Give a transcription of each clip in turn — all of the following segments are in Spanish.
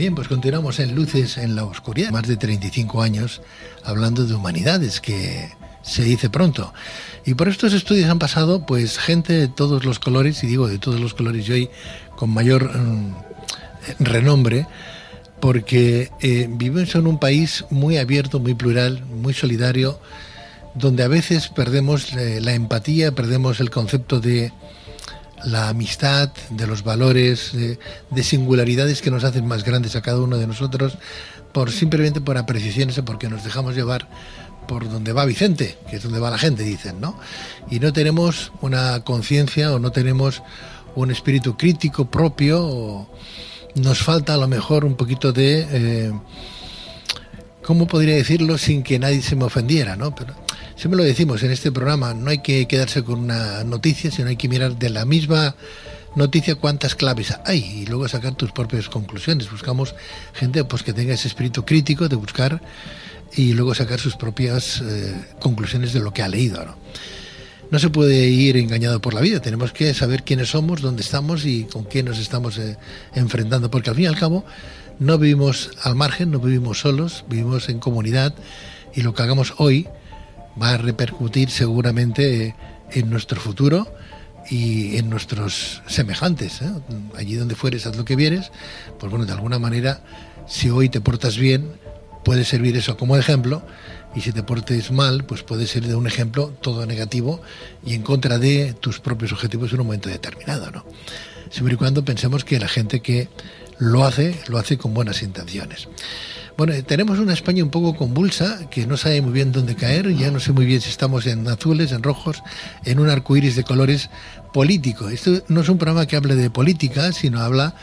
Bien, pues continuamos en Luces en la Oscuridad. Más de 35 años hablando de humanidades, que se dice pronto. Y por estos estudios han pasado pues gente de todos los colores, y digo de todos los colores y hoy con mayor renombre, porque vivimos en un país muy abierto, muy plural, muy solidario, donde a veces perdemos la empatía, perdemos el concepto de la amistad, de los valores, de singularidades que nos hacen más grandes a cada uno de nosotros, simplemente por apreciaciones o porque nos dejamos llevar por donde va Vicente, que es donde va la gente, dicen, ¿no? Y no tenemos una conciencia o no tenemos un espíritu crítico propio, o nos falta a lo mejor un poquito de... ¿cómo podría decirlo sin que nadie se me ofendiera, ¿no? Pero siempre lo decimos en este programa, no hay que quedarse con una noticia, sino hay que mirar de la misma noticia cuántas claves hay y luego sacar tus propias conclusiones. Buscamos gente pues que tenga ese espíritu crítico de buscar y luego sacar sus propias conclusiones de lo que ha leído, ¿no? No se puede ir engañado por la vida, tenemos que saber quiénes somos, dónde estamos y con quién nos estamos enfrentando, porque al fin y al cabo no vivimos al margen, no vivimos solos, vivimos en comunidad, y lo que hagamos hoy va a repercutir seguramente en nuestro futuro y en nuestros semejantes, ¿eh? Allí donde fueres, haz lo que vieres, pues bueno, de alguna manera, si hoy te portas bien, puede servir eso como ejemplo, y si te portes mal, pues puede ser de un ejemplo todo negativo y en contra de tus propios objetivos en un momento determinado, ¿no? Siempre y cuando pensemos que la gente que lo hace con buenas intenciones. Bueno, tenemos una España un poco convulsa, que no sabe muy bien dónde caer. Ya no sé muy bien si estamos en azules, en rojos, en un arcoíris de colores político. Esto no es un programa que hable de política, sino habla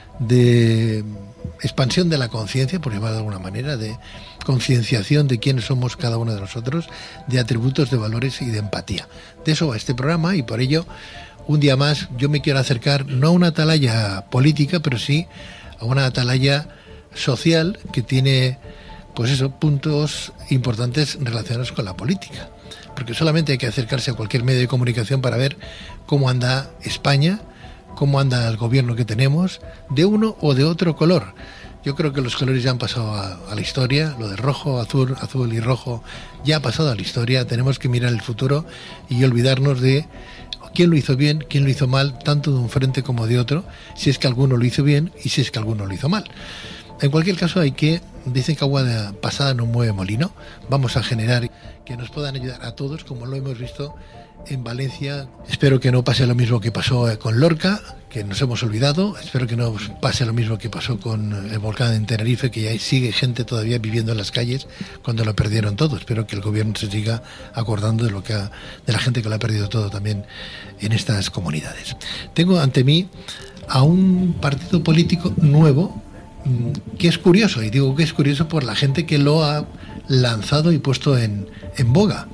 de expansión de la conciencia, por llamarlo de alguna manera, de concienciación de quiénes somos cada uno de nosotros, de atributos, de valores y de empatía. De eso va este programa, y por ello, un día más, yo me quiero acercar no a una atalaya política, pero sí a una atalaya social que tiene, pues eso, puntos importantes relacionados con la política. Porque solamente hay que acercarse a cualquier medio de comunicación para ver cómo anda España, cómo anda el gobierno que tenemos, de uno o de otro color. Yo creo que los colores ya han pasado a la historia, lo de rojo, azul, azul y rojo ya ha pasado a la historia. Tenemos que mirar el futuro y olvidarnos de quién lo hizo bien, quién lo hizo mal, tanto de un frente como de otro, si es que alguno lo hizo bien y si es que alguno lo hizo mal. En cualquier caso, dicen que agua pasada no mueve molino. Vamos a generar que nos puedan ayudar a todos, como lo hemos visto en Valencia. Espero que no pase lo mismo que pasó con Lorca, que nos hemos olvidado. Espero que no pase lo mismo que pasó con el volcán en Tenerife, que ya sigue gente todavía viviendo en las calles cuando lo perdieron todo. Espero que el gobierno se siga acordando de la gente que lo ha perdido todo también en estas comunidades. Tengo ante mí a un partido político nuevo, que es curioso, y digo que es curioso por la gente que lo ha lanzado y puesto en boga.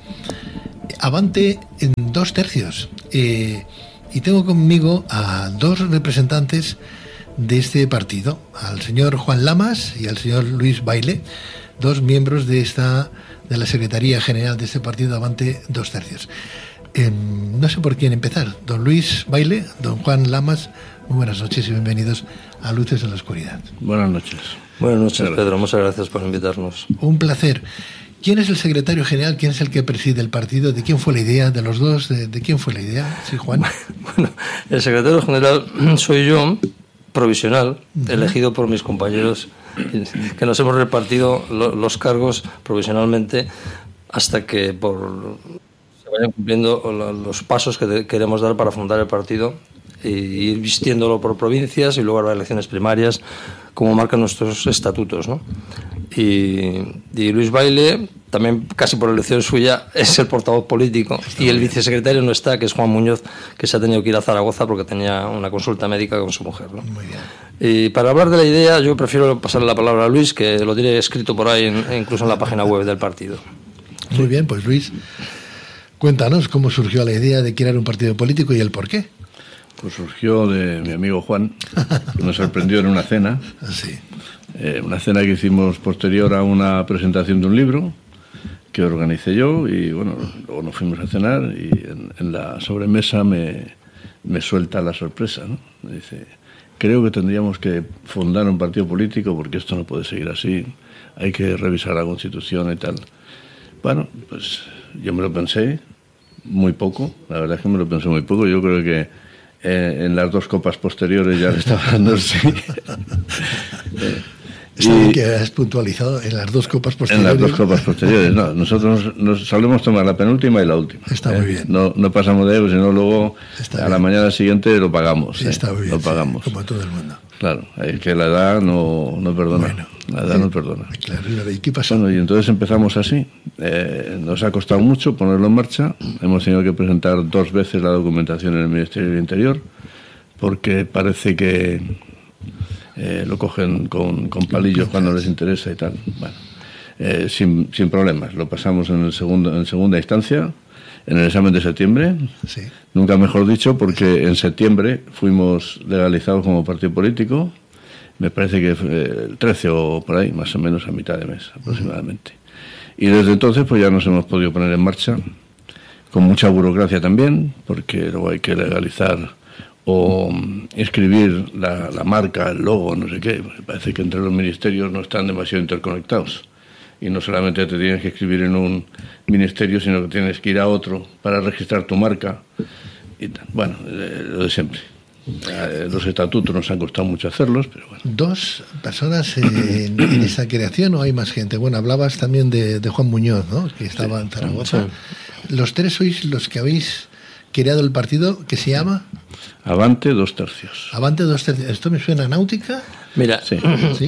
Avante en 2/3. Y tengo conmigo a dos representantes de este partido, al señor Juan Lamas y al señor Luis Baile, dos miembros de la Secretaría General de este partido, Avante 2/3. No sé por quién empezar. Don Luis Baile, don Juan Lamas, muy buenas noches y bienvenidos a Luces en la Oscuridad. Buenas noches. Buenas noches, Pedro. Muchas gracias por invitarnos. Un placer. ¿Quién es el secretario general? ¿Quién es el que preside el partido? ¿De quién fue la idea? ¿De los dos? ¿De quién fue la idea? Sí, Juan. Bueno, el secretario general soy yo, provisional, elegido por mis compañeros, que nos hemos repartido los cargos provisionalmente hasta que se vayan cumpliendo los pasos que queremos dar para fundar el partido e ir vistiéndolo por provincias y luego habrá elecciones primarias, como marcan nuestros estatutos, ¿no? Y Luis Baile, también casi por elección suya, es el portavoz político. Y el vicesecretario no está, que es Juan Muñoz, que se ha tenido que ir a Zaragoza porque tenía una consulta médica con su mujer, ¿no? Muy bien. Y para hablar de la idea, yo prefiero pasarle la palabra a Luis, que lo tiene escrito por ahí, incluso en la página web del partido. Muy bien, pues Luis, cuéntanos cómo surgió la idea de crear un partido político y el por qué. Pues surgió de mi amigo Juan, que nos sorprendió en una cena. Sí. Una cena que hicimos posterior a una presentación de un libro que organicé yo, y bueno, luego nos fuimos a cenar y en la sobremesa me suelta la sorpresa, ¿no? Me dice, creo que tendríamos que fundar un partido político porque esto no puede seguir así, hay que revisar la Constitución y tal. Bueno, pues yo me lo pensé muy poco, la verdad es que me lo pensé muy poco. Yo creo que en las 2 copas posteriores ya le estaba dando sí. Está bien que has puntualizado en las 2 copas posteriores. En las 2 copas posteriores, no. Nosotros nos solemos tomar la penúltima y la última. Está muy bien. No pasamos de ello, sino luego la mañana siguiente lo pagamos. Está muy bien, lo pagamos. Sí, como todo el mundo. Claro, es que la edad no perdona. Bueno, la edad no perdona. Claro, ¿y qué pasó? Bueno, y entonces empezamos así. Nos ha costado mucho ponerlo en marcha. Hemos tenido que presentar 2 veces la documentación en el Ministerio del Interior, porque parece que lo cogen con palillos cuando les interesa y tal. Bueno, sin problemas. Lo pasamos en segunda instancia, en el examen de septiembre. Sí. Nunca mejor dicho, porque en septiembre fuimos legalizados como partido político. Me parece que el 13 o por ahí, más o menos a mitad de mes aproximadamente. Y desde entonces pues ya nos hemos podido poner en marcha, con mucha burocracia también, porque luego hay que legalizar o inscribir la marca, el logo, no sé qué. Me parece que entre los ministerios no están demasiado interconectados. Y no solamente te tienes que inscribir en un ministerio, sino que tienes que ir a otro para registrar tu marca. Y tal. Bueno, lo de siempre. Los estatutos nos han costado mucho hacerlos, pero bueno. 2 personas en esa creación, ¿o hay más gente? Bueno, hablabas también de Juan Muñoz, ¿no? Que estaba en Zaragoza. Sí. Los 3 sois los que habéis creado el partido, que se llama Avante 2 tercios. Avante 2 tercios. ¿Esto me suena a náutica? Mira, ¿Sí?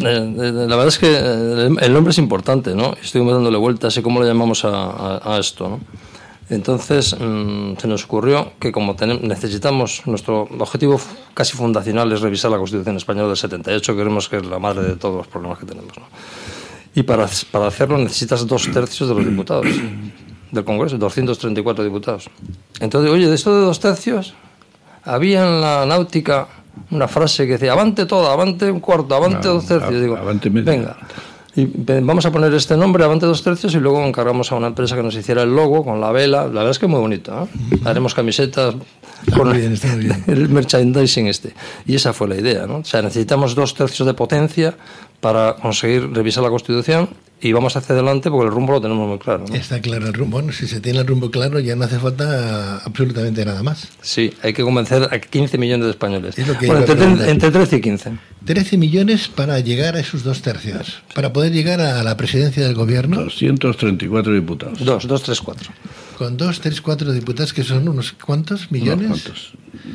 La verdad es que el nombre es importante, ¿no? Estuvimos dándole vueltas, sé cómo le llamamos a esto, ¿no? Entonces se nos ocurrió que como necesitamos, nuestro objetivo casi fundacional es revisar la Constitución Española del 78, que creemos que es la madre de todos los problemas que tenemos, ¿no? Y para hacerlo necesitas 2 tercios de los diputados del Congreso, 234 diputados. Entonces, oye, de esto de 2 tercios, había en la náutica una frase que decía, avante todo, avante un cuarto, avante 2 tercios. Digo, avante medio. Venga, y vamos a poner este nombre, avante 2 tercios, y luego encargamos a una empresa que nos hiciera el logo con la vela. La verdad es que es muy bonito, ¿eh? Haremos camisetas con está muy bien. el merchandising este. Y esa fue la idea, ¿no? O sea, necesitamos 2 tercios de potencia para conseguir revisar la Constitución, y vamos hacia adelante porque el rumbo lo tenemos muy claro, ¿no? Está claro el rumbo. Bueno, si se tiene el rumbo claro, ya no hace falta absolutamente nada más. Sí, hay que convencer a 15 millones de españoles. Es lo que bueno, entre 13 y 15. 13 millones para llegar a esos 2 tercios. Para poder llegar a la presidencia del gobierno. 234 diputados. 2, 3, 4. Con 2, 3, 4 diputados, que son unos cuantos millones. Unos cuantos.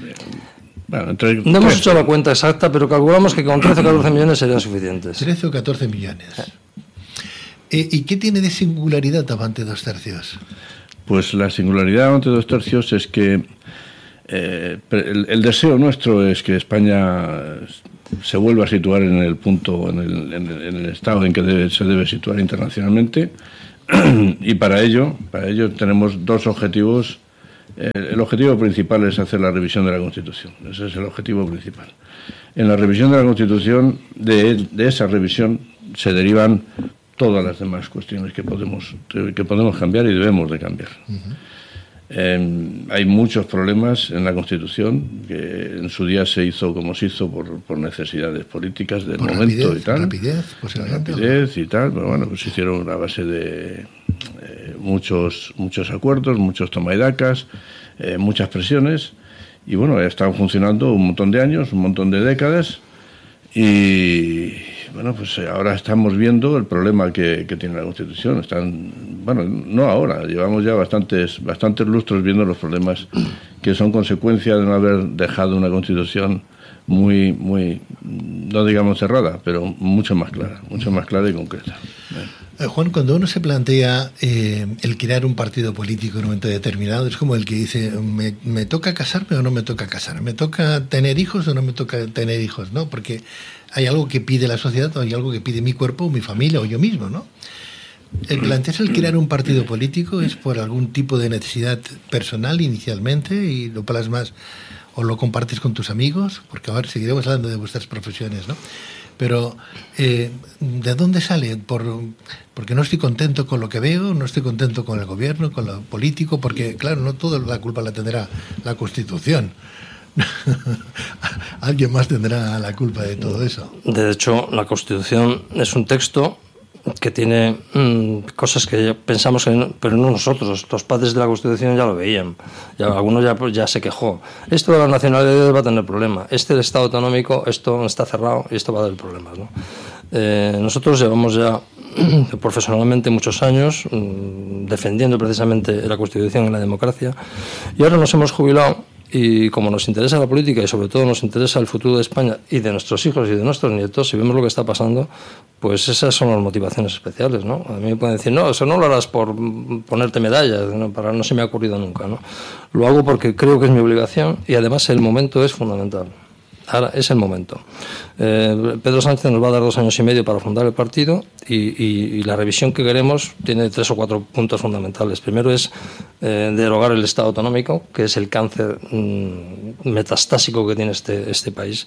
Bueno, no hemos hecho la cuenta exacta, pero calculamos que con 13 o 14 millones serían suficientes. 13 o 14 millones. ¿Y qué tiene de singularidad Avante 2 tercios? Pues la singularidad de Avante 2 tercios es que el deseo nuestro es que España se vuelva a situar en el punto, en el estado en que se debe situar internacionalmente, y para ello tenemos 2 objetivos. El objetivo principal es hacer la revisión de la Constitución. Ese es el objetivo principal. En la revisión de la Constitución, de esa revisión, se derivan todas las demás cuestiones que podemos cambiar y debemos de cambiar. Hay muchos problemas en la Constitución, que en su día se hizo como se hizo por necesidades políticas del momento y tal. Rapidez y tal, pero bueno, pues se hicieron a base de muchos acuerdos, muchos toma y dacas, muchas presiones, y bueno, están funcionando un montón de años, un montón de décadas, y bueno, pues ahora estamos viendo el problema que tiene la Constitución. Bueno, no ahora, llevamos ya bastantes lustros viendo los problemas que son consecuencia de no haber dejado una Constitución muy, no digamos cerrada, pero mucho más clara y concreta. Juan, cuando uno se plantea el crear un partido político en un momento determinado, es como el que dice, ¿me toca casarme o no me toca casarme? ¿Me toca tener hijos o no me toca tener hijos? ¿No? Porque hay algo que pide la sociedad, o hay algo que pide mi cuerpo, mi familia o yo mismo, ¿no? El plantearse el crear un partido político es por algún tipo de necesidad personal inicialmente, y lo plasmas o lo compartes con tus amigos, porque ahora seguiremos hablando de vuestras profesiones, ¿no? Pero, ¿de dónde sale? Porque no estoy contento con lo que veo, no estoy contento con el gobierno, con lo político, porque, claro, no toda la culpa la tendrá la Constitución. Alguien más tendrá la culpa de todo eso. De hecho, la Constitución es un texto que tiene cosas que pensamos que no, pero no nosotros, los padres de la Constitución ya lo veían, algunos ya se quejó. Esto de la nacionalidad va a tener problemas, el Estado autonómico, esto está cerrado y esto va a dar problemas, ¿no? Nosotros llevamos ya profesionalmente muchos años defendiendo precisamente la Constitución y la democracia, y ahora nos hemos jubilado. Y como nos interesa la política y sobre todo nos interesa el futuro de España y de nuestros hijos y de nuestros nietos, si vemos lo que está pasando, pues esas son las motivaciones especiales, ¿no? A mí me pueden decir, no, eso no lo harás por ponerte medallas, no se me ha ocurrido nunca, ¿no? Lo hago porque creo que es mi obligación y además el momento es fundamental. Ahora es el momento. Pedro Sánchez nos va a dar 2 años y medio para fundar el partido y la revisión que queremos tiene 3 o 4 puntos fundamentales. Primero es derogar el Estado autonómico, que es el cáncer metastásico que tiene este país.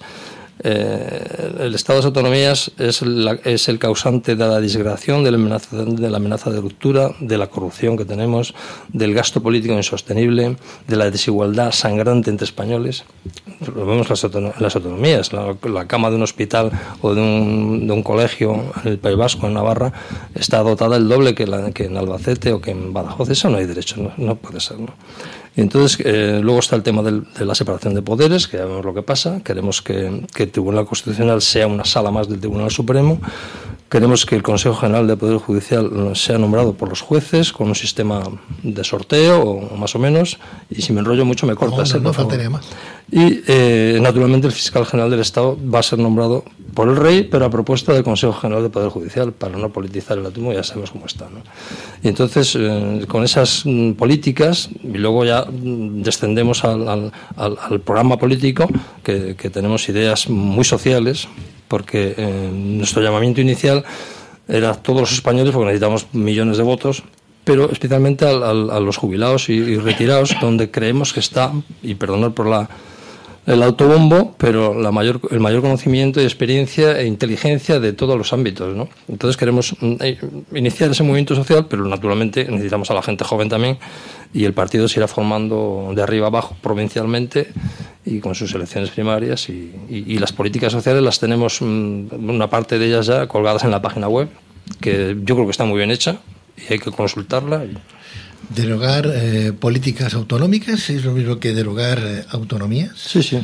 El Estado de las autonomías es el causante de la disgregación, de la amenaza de ruptura, de la corrupción que tenemos, del gasto político insostenible, de la desigualdad sangrante entre españoles. Lo vemos en las autonomías. La cama de un hospital o de un colegio en el País Vasco, en Navarra, está dotada el doble que en Albacete o que en Badajoz. Eso no hay derecho, no puede ser, ¿no? Y entonces, luego está el tema de la separación de poderes, que ya vemos lo que pasa. Queremos que el Tribunal Constitucional sea una sala más del Tribunal Supremo. Queremos que el Consejo General del Poder Judicial sea nombrado por los jueces con un sistema de sorteo, o más o menos. Y si me enrollo mucho, me cortas. No faltaría más. Y, naturalmente, el Fiscal General del Estado va a ser nombrado por el Rey, pero a propuesta del Consejo General del Poder Judicial, para no politizar el asunto, ya sabemos cómo está, ¿no? Y entonces, con esas políticas, y luego ya descendemos al programa político, que tenemos ideas muy sociales, porque nuestro llamamiento inicial era a todos los españoles, porque necesitamos millones de votos, pero especialmente a los jubilados y retirados, donde creemos que está, y perdonad por el autobombo, pero el mayor conocimiento y experiencia e inteligencia de todos los ámbitos, ¿no? Entonces queremos iniciar ese movimiento social, pero naturalmente necesitamos a la gente joven también, y el partido se irá formando de arriba abajo provincialmente y con sus elecciones primarias, y las políticas sociales las tenemos, una parte de ellas ya colgadas en la página web, que yo creo que está muy bien hecha y hay que consultarla. ¿Derogar políticas autonómicas es lo mismo que derogar autonomías? Sí.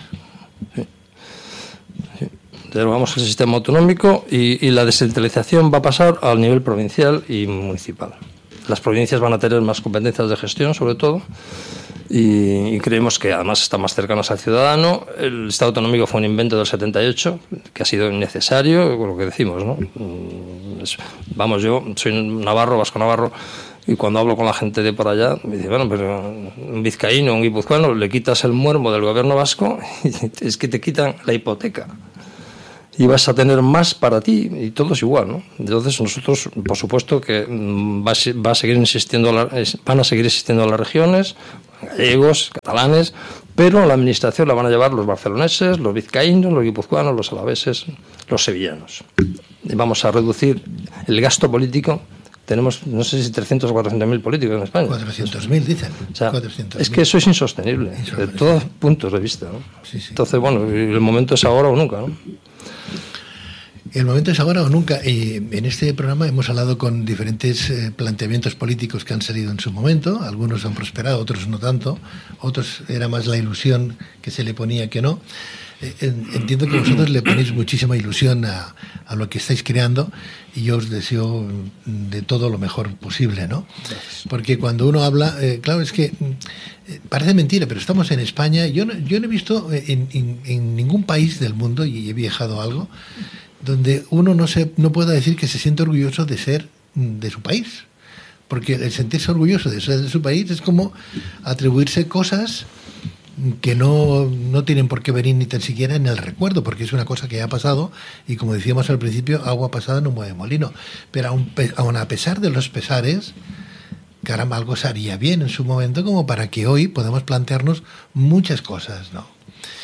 Derogamos el sistema autonómico y la descentralización va a pasar al nivel provincial y municipal. Las provincias van a tener más competencias de gestión, sobre todo, y creemos que además están más cercanas al ciudadano. El Estado autonómico fue un invento del 78, que ha sido innecesario, con lo que decimos, ¿no? Yo soy navarro, vasco-navarro, y cuando hablo con la gente de por allá, me dice, bueno, pero un vizcaíno, un guipuzcoano, le quitas el muermo del gobierno vasco y es que te quitan la hipoteca. Y vas a tener más para ti, y todo es igual, ¿no? Entonces nosotros, por supuesto que van a seguir existiendo las regiones, gallegos, catalanes, pero la administración la van a llevar los barceloneses, los vizcaínos, los guipuzcoanos, los alaveses, los sevillanos. Y vamos a reducir el gasto político. Tenemos, no sé si 300 o 400.000 políticos en España. 400.000 dicen. O sea, es que eso es insostenible, de todos puntos de vista, ¿no? Sí. Entonces, bueno, el momento es ahora o nunca, ¿no? El momento es ahora o nunca. En este programa hemos hablado con diferentes planteamientos políticos que han salido en su momento. Algunos han prosperado, otros no tanto. Otros era más la ilusión que se le ponía que no. Entiendo que vosotros le ponéis muchísima ilusión a lo que estáis creando, y yo os deseo de todo lo mejor posible, ¿no? Porque cuando uno habla, claro, es que parece mentira, pero estamos en España. Yo no he visto en ningún país del mundo, y he viajado algo, donde uno no pueda decir que se siente orgulloso de ser de su país. Porque el sentirse orgulloso de ser de su país es como atribuirse cosas que no tienen por qué venir ni tan siquiera en el recuerdo, porque es una cosa que ya ha pasado, y como decíamos al principio, agua pasada no mueve molino. Pero aun a pesar de los pesares, caramba, algo se haría bien en su momento como para que hoy podamos plantearnos muchas cosas, ¿no?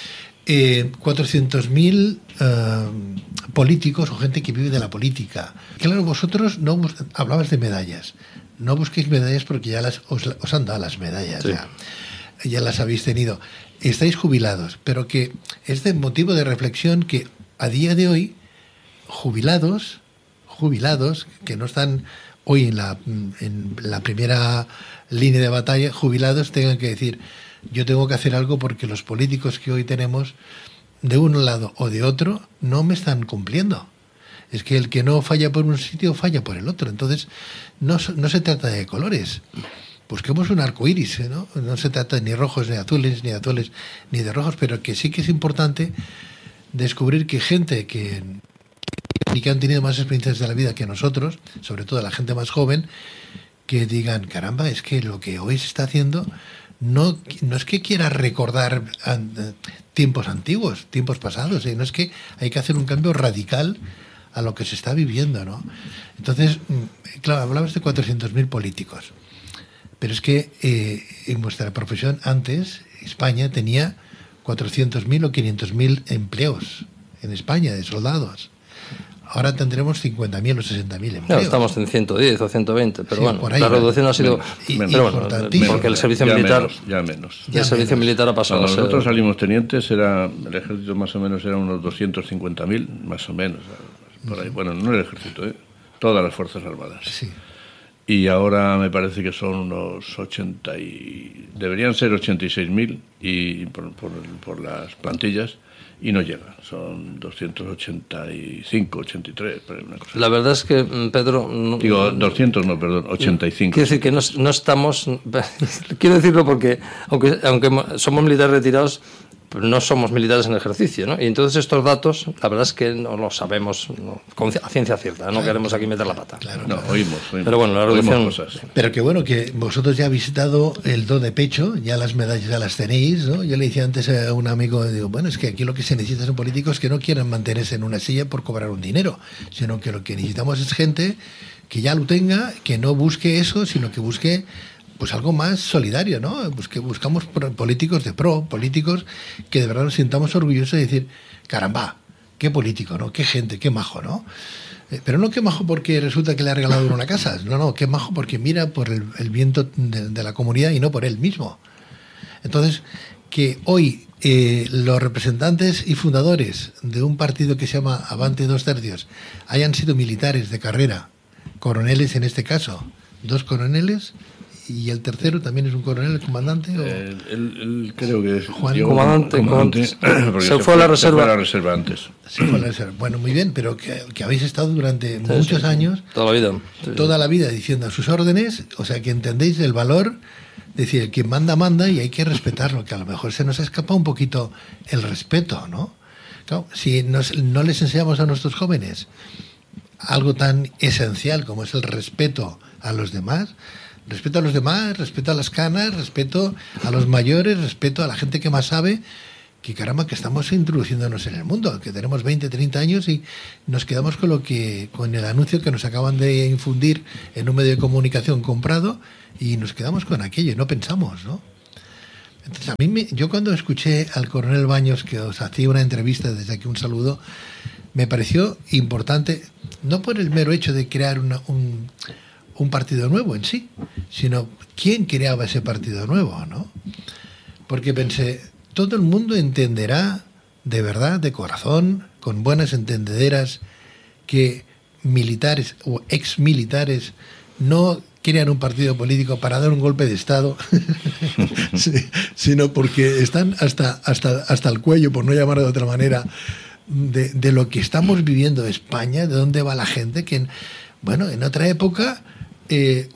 400.000 políticos o gente que vive de la política. Claro, vosotros no hablabas de medallas. No busquéis medallas porque ya os han dado las medallas. Sí. Ya. ya las habéis tenido, estáis jubilados, pero que es de motivo de reflexión que a día de hoy, jubilados que no están hoy en la primera línea de batalla, jubilados tengan que decir, yo tengo que hacer algo porque los políticos que hoy tenemos, de un lado o de otro, no me están cumpliendo. Es que el que no falla por un sitio, falla por el otro. Entonces, no se trata de colores. Busquemos un arco iris, ¿no? No se trata ni rojos, ni azules, ni de rojos, pero que sí que es importante descubrir que gente que han tenido más experiencias de la vida que nosotros, sobre todo la gente más joven, que digan, caramba, es que lo que hoy se está haciendo no es que quiera recordar tiempos antiguos, tiempos pasados, no es que hay que hacer un cambio radical a lo que se está viviendo, ¿no? Entonces, claro, hablabas de 400.000 políticos, pero es que en vuestra profesión antes, España tenía 400.000 o 500.000 empleos en España de soldados. Ahora tendremos 50.000 o 60.000 empleos. No, estamos en 110 o 120, pero sí, bueno, ahí, la reducción ha sido... Pero bueno, porque el servicio militar... Ya menos. El servicio militar ha pasado a ser... Nosotros salimos tenientes, el ejército más o menos era unos 250.000, más o menos, por ahí. Bueno, no el ejército, todas las Fuerzas Armadas. Sí. Y ahora me parece que son unos deberían ser 86.000 y por las plantillas, y no llega, son 285, 83, una cosa. La verdad es que, Pedro... 200 no, perdón, 85. Quiero decir que no estamos... Quiero decirlo porque, aunque somos militares retirados, no somos militares en ejercicio, ¿no? Y entonces estos datos, la verdad es que no los sabemos a ciencia cierta, no queremos aquí meter la pata. Claro, no, oímos. Pero bueno, la reducción... Cosas. Pero que bueno, que vosotros ya habéis visitado el do de pecho, ya las medallas ya las tenéis, ¿no? Yo le decía antes a un amigo, digo, bueno, es que aquí lo que se necesita son políticos que no quieran mantenerse en una silla por cobrar un dinero, sino que lo que necesitamos es gente que ya lo tenga, que no busque eso, sino que busque... pues algo más solidario, ¿no? Buscamos políticos políticos que de verdad nos sintamos orgullosos de decir, caramba, qué político, ¿no? Qué gente, qué majo, ¿no? Pero no qué majo porque resulta que le ha regalado una casa, no, qué majo porque mira por el viento de la comunidad y no por él mismo. Entonces, que hoy los representantes y fundadores de un partido que se llama Avante 2 Tercios hayan sido militares de carrera, coroneles en este caso, 2 coroneles, y el tercero también es un coronel, el comandante. Él creo que es Juan, comandante. Se fue a la reserva antes. Se fue a la reserva. Bueno, muy bien, pero que habéis estado durante muchos años. Toda la vida. Toda la vida diciendo a sus órdenes, o sea que entendéis el valor, decir, quien manda, manda y hay que respetarlo, que a lo mejor se nos ha escapado un poquito el respeto, ¿no? Claro, si no les enseñamos a nuestros jóvenes algo tan esencial como es el respeto a los demás, respeto a las canas, respeto a los mayores, respeto a la gente que más sabe, que caramba, que estamos introduciéndonos en el mundo, que tenemos 20, 30 años y nos quedamos con el anuncio que nos acaban de infundir en un medio de comunicación comprado y nos quedamos con aquello y no pensamos, ¿no? Entonces yo cuando escuché al coronel Baños que os hacía una entrevista, desde aquí un saludo, me pareció importante, no por el mero hecho de crear un partido nuevo en sí, sino quién creaba ese partido nuevo, ¿no? Porque pensé, todo el mundo entenderá de verdad, de corazón, con buenas entendederas, que militares o exmilitares no crean un partido político para dar un golpe de Estado, sí, sino porque están hasta el cuello, por no llamarlo de otra manera, de lo que estamos viviendo en España, de dónde va la gente, que bueno, en otra época es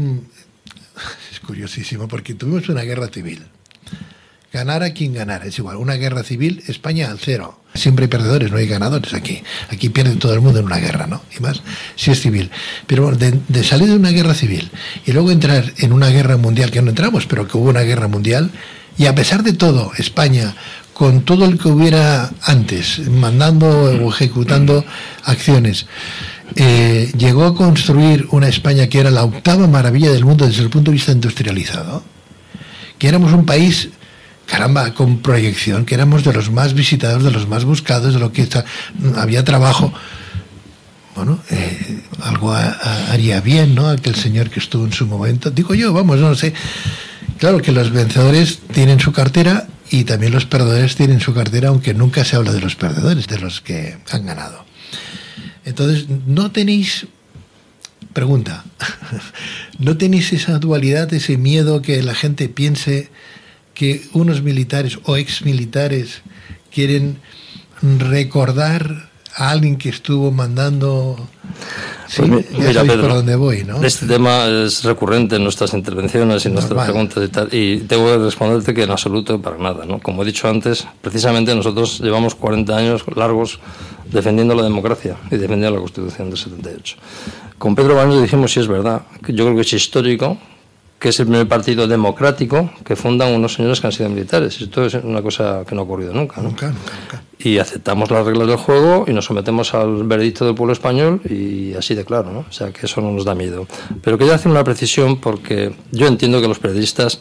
curiosísimo porque tuvimos una guerra civil. Ganara quien ganara, es igual, una guerra civil, España al cero. Siempre hay perdedores, no hay ganadores aquí. Aquí pierde todo el mundo en una guerra, ¿no? Y más si es civil. Pero bueno, de salir de una guerra civil y luego entrar en una guerra mundial, que no entramos, pero que hubo una guerra mundial, y a pesar de todo, España, con todo el que hubiera antes, mandando o ejecutando acciones, llegó a construir una España que era la 8ª maravilla del mundo desde el punto de vista industrializado, que éramos un país, caramba, con proyección, que éramos de los más visitados, de los más buscados, de lo que había trabajo. Bueno, algo haría bien, ¿no? Aquel señor que estuvo en su momento, digo yo, vamos, no sé, Claro que los vencedores tienen su cartera y también los perdedores tienen su cartera, aunque nunca se habla de los perdedores, de los que han ganado. Entonces, no tenéis, pregunta, ¿no tenéis esa dualidad, ese miedo que la gente piense que unos militares o exmilitares quieren recordar a alguien que estuvo mandando? Sí, pues mira, Pedro, por dónde voy, ¿no? Este tema es recurrente en nuestras intervenciones y en nuestras preguntas y tal, y tengo que responderte que en absoluto para nada, ¿no? Como he dicho antes, precisamente nosotros llevamos 40 años largos defendiendo la democracia y defendiendo la Constitución del 78. Con Pedro Baños dijimos, sí, es verdad, que yo creo que es histórico, que es el primer partido democrático que fundan unos señores que han sido militares. Esto es una cosa que no ha ocurrido nunca, ¿no? Nunca. Y aceptamos las reglas del juego y nos sometemos al veredicto del pueblo español y así de claro, ¿no? O sea, que eso no nos da miedo. Pero quería hacer una precisión porque yo entiendo que los periodistas,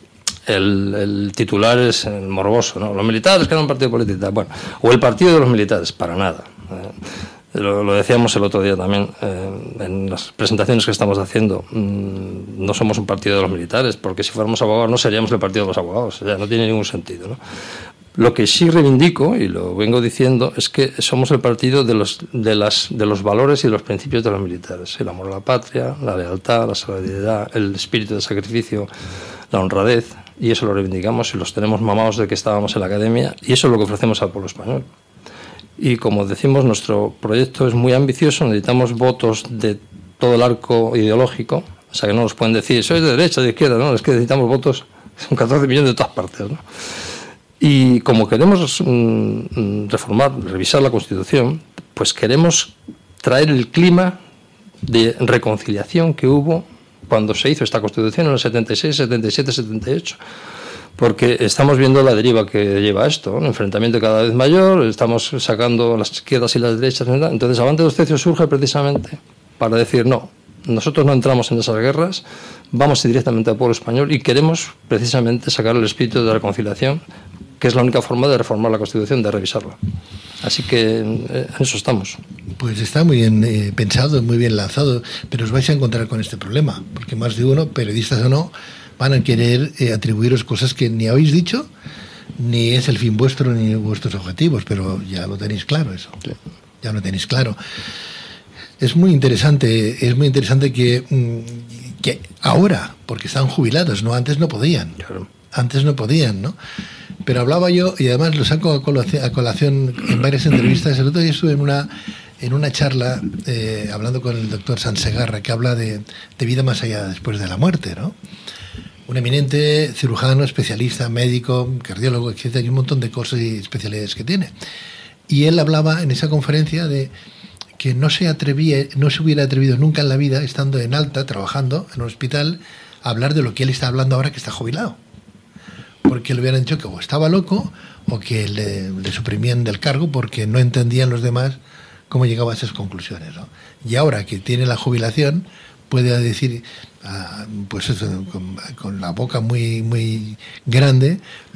el titular es el morboso, ¿no? Los militares que eran un partido político, bueno, o el partido de los militares, para nada. Lo decíamos el otro día también en las presentaciones que estamos haciendo. No somos un partido de los militares, porque si fuéramos abogados no seríamos el partido de los abogados. O sea, no tiene ningún sentido, ¿no? Lo que sí reivindico, y lo vengo diciendo, es que somos el partido de los valores y de los principios de los militares. El amor a la patria, la lealtad, la solidaridad, el espíritu de sacrificio, la honradez, y eso lo reivindicamos y los tenemos mamados de que estábamos en la academia, y eso es lo que ofrecemos al pueblo español. Y como decimos, nuestro proyecto es muy ambicioso, necesitamos votos de todo el arco ideológico, o sea que no nos pueden decir, sois de derecha, de izquierda, no, es que necesitamos votos, son 14 millones de todas partes, ¿no? Y como queremos reformar, revisar la Constitución, pues queremos traer el clima de reconciliación que hubo cuando se hizo esta Constitución en el 76, 77, 78. Porque estamos viendo la deriva que lleva esto, un enfrentamiento cada vez mayor, estamos sacando las izquierdas y las derechas, ¿verdad? Entonces Avante dos Tercios surge precisamente para decir no, nosotros no entramos en esas guerras, vamos directamente al pueblo español y queremos precisamente sacar el espíritu de reconciliación, que es la única forma de reformar la Constitución, de revisarla. Así que en eso estamos. Pues está muy bien pensado, muy bien lanzado, pero os vais a encontrar con este problema, porque más de uno, periodistas o no, van a querer atribuiros cosas que ni habéis dicho, ni es el fin vuestro, ni vuestros objetivos, pero ya lo tenéis claro eso. Sí. Ya lo tenéis claro. Es muy interesante que ahora, porque están jubilados, ¿no? Antes no podían. Claro. Antes no podían, ¿no? Pero hablaba yo, y además lo saco a colación en varias entrevistas. El otro día estuve en una charla hablando con el doctor Sansegarra, que habla de vida más allá después de la muerte, ¿no? Un eminente cirujano, especialista, médico, cardiólogo, etcétera, y un montón de cosas y especialidades que tiene. Y él hablaba en esa conferencia de que no se hubiera atrevido nunca en la vida, estando en alta, trabajando en un hospital, a hablar de lo que él está hablando ahora que está jubilado. Porque le hubieran dicho que o estaba loco o que le suprimían del cargo porque no entendían los demás cómo llegaba a esas conclusiones, ¿no? Y ahora que tiene la jubilación, puede decir, pues eso, con la boca muy, muy grande,